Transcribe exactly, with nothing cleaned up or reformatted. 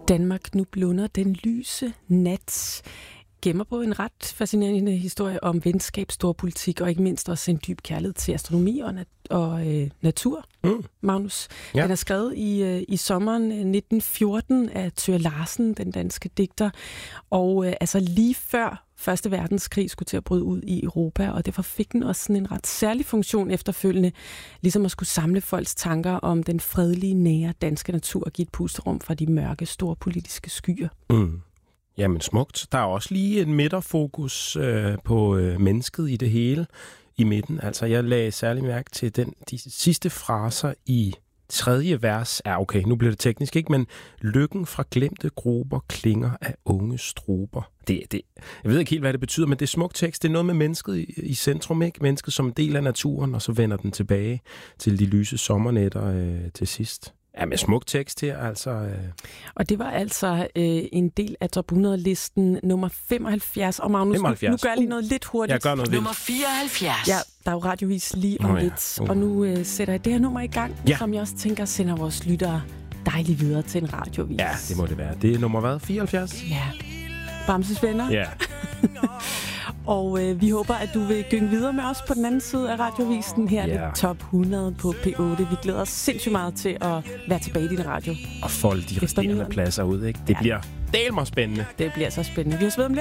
Danmark, nu blunder den lyse nat. Gemmer på en ret fascinerende historie om venskab, storpolitik og ikke mindst også en dyb kærlighed til astronomi og, nat- og øh, natur. Mm. Magnus, ja. Den er skrevet i, øh, i sommeren nitten fjorten af Thøger Larsen, den danske digter. Og øh, altså lige før Første Verdenskrig skulle til at bryde ud i Europa, og derfor fik den også sådan en ret særlig funktion efterfølgende, ligesom at skulle samle folks tanker om den fredelige, nære danske natur og give et pusterum fra de mørke, store politiske skyer. Mm. Jamen smukt. Der er også lige en midterfokus øh, på øh, mennesket i det hele i midten. Altså jeg lagde særlig mærke til den, de sidste fraser i tredje vers. Ja, okay, nu bliver det teknisk, ikke? Men lykken fra glemte grupper klinger af unge strober. Det, det, jeg ved ikke helt, hvad det betyder, men det er smuk tekst. Det er noget med mennesket i, i centrum, ikke? Mennesket som en del af naturen, og så vender den tilbage til de lyse sommernætter øh, til sidst. Ja, med smuk tekst her, altså. Øh. Og det var altså øh, en del af top hundrede-listen nummer femoghalvfjerds. Og Magnus, femoghalvfjerds. Nu, nu gør jeg lige noget lidt hurtigt. Jeg gør noget Nummer fireoghalvfjerds. Ja, der er jo radiovis lige om oh, ja. lidt. Uh. Og nu øh, sætter jeg det her nummer i gang, ja. som jeg også tænker sender vores lyttere dejligt videre til en radiovis. Ja, det må det være. Det er nummer hvad? fireoghalvfjerds? Ja. Bamses venner. Ja. Og øh, vi håber, at du vil gynge videre med os på den anden side af radiovisen. Her er yeah. det top hundrede på P otte. Vi glæder os sindssygt meget til at være tilbage i din radio. Og folde de resterende pladser ud, ikke? Det ja. bliver delmer spændende. Det bliver så spændende. Vi har